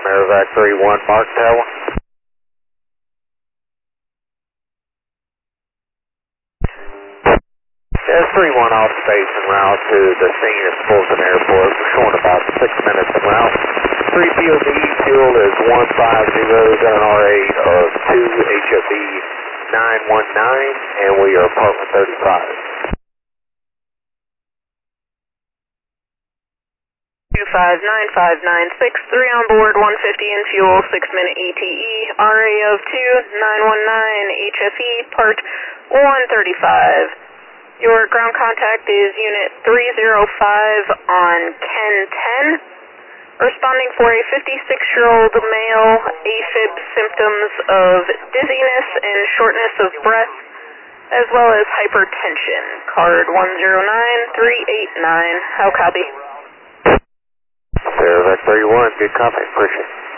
Aerovac 31, Mark Tower. S31 off station route to the scene at Fulton Airport. We're showing about 6 minutes en route. 3 POV, fuel is 150, got an R8 of 2 HFE 919, and we are apartment 35. 259596, 3 on board, 150 in fuel, 6-minute ETE, RA of 2919, HFE, part 135. Your ground contact is Unit 305 on Ken 10, responding for a 56-year-old male, AFib symptoms of dizziness and shortness of breath, as well as hypertension. Card 109389. How copy? Aerovac 31, good copy, appreciate it.